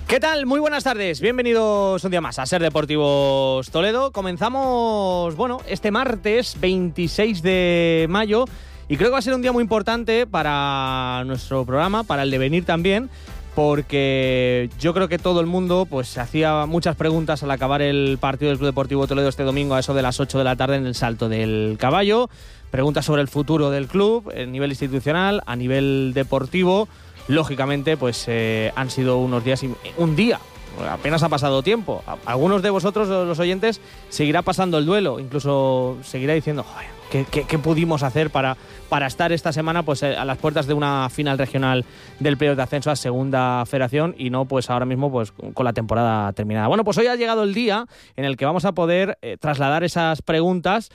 ¿Qué tal? Muy buenas tardes. Bienvenidos un día más a Ser Deportivos Toledo. Comenzamos, este martes 26 de mayo y creo que va a ser un día muy importante para nuestro programa, para el devenir también, porque yo creo que todo el mundo se hacía muchas preguntas al acabar el partido del Club Deportivo Toledo este domingo a eso de las 8 de la tarde en el Salto del Caballo. Preguntas sobre el futuro del club, a nivel institucional, a nivel deportivo. Lógicamente, han sido unos días, un día, apenas ha pasado tiempo. Algunos de vosotros, los oyentes, seguirá pasando el duelo, incluso seguirá diciendo, joder, ¿qué pudimos hacer para estar esta semana a las puertas de una final regional del playoff de ascenso a Segunda Federación y no ahora mismo con la temporada terminada? Bueno, hoy ha llegado el día en el que vamos a poder trasladar esas preguntas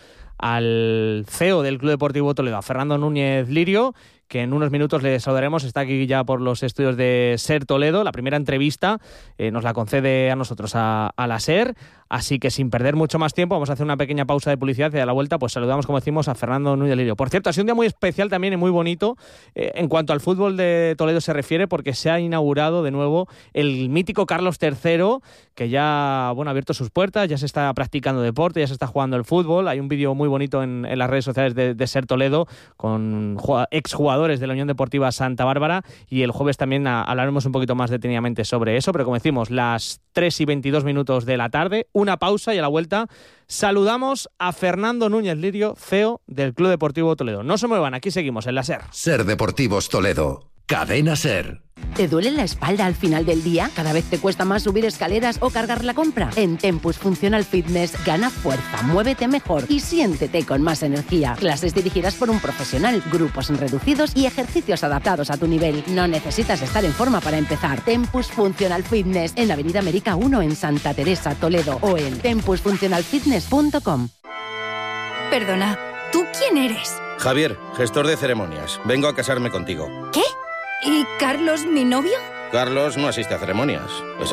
al CEO del Club Deportivo Toledo, a Fernando Núñez Lirio, que en unos minutos le saludaremos. Está aquí ya por los estudios de SER Toledo. La primera entrevista nos la concede a nosotros, a la SER. Así que sin perder mucho más tiempo, vamos a hacer una pequeña pausa de publicidad y a la vuelta saludamos, como decimos, a Fernando Núñez Lirio. Por cierto, ha sido un día muy especial también y muy bonito en cuanto al fútbol de Toledo se refiere, porque se ha inaugurado de nuevo el mítico Carlos III, que ya ha abierto sus puertas, ya se está practicando deporte, ya se está jugando el fútbol. Hay un vídeo muy bonito en las redes sociales de SER Toledo con exjugadores de la Unión Deportiva Santa Bárbara, y el jueves también hablaremos un poquito más detenidamente sobre eso, pero como decimos, las 3:22 de la tarde, una pausa y a la vuelta saludamos a Fernando Núñez Lirio, CEO del Club Deportivo Toledo. No se muevan, aquí seguimos en la SER. SER Deportivos Toledo, cadena SER. ¿Te duele la espalda al final del día? ¿Cada vez te cuesta más subir escaleras o cargar la compra? En Tempus Functional Fitness gana fuerza, muévete mejor y siéntete con más energía. Clases dirigidas por un profesional, grupos reducidos y ejercicios adaptados a tu nivel. No necesitas estar en forma para empezar. Tempus Functional Fitness en Avenida América 1 en Santa Teresa, Toledo, o en tempusfuncionalfitness.com. Perdona, ¿tú quién eres? Javier, gestor de ceremonias. Vengo a casarme contigo. ¿Qué? ¿Y Carlos, mi novio? Carlos no asiste a ceremonias. Es